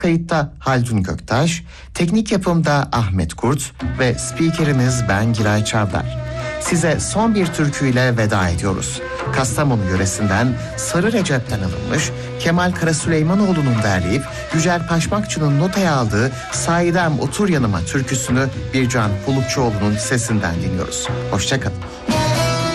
Kayıtta Haldun Göktaş, teknik yapımda Ahmet Kurt ve spikeriniz ben Giray Çavdar. Size son bir türküyle veda ediyoruz. Kastamonu yöresinden Sarı Recep'ten alınmış, Kemal Karasüleymanoğlu'nun derleyip Yücel Paşmakçı'nın notaya aldığı Sahidem Otur Yanıma türküsünü Bircan Pulukçuoğlu'nun sesinden dinliyoruz. Hoşça kalın.